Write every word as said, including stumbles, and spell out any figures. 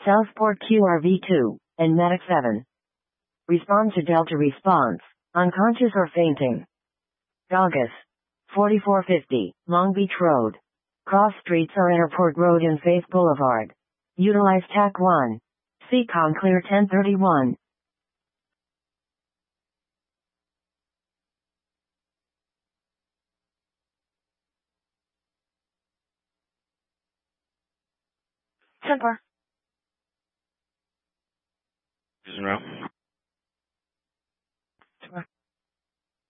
Southport Q R V two, and Medic seven. Respond to Delta response. Unconscious or fainting. Douglas. forty-four fifty, Long Beach Road. Cross streets are Airport Road and Faith Boulevard. Utilize T A C one. C COM clear ten thirty-one. Semper. Zero.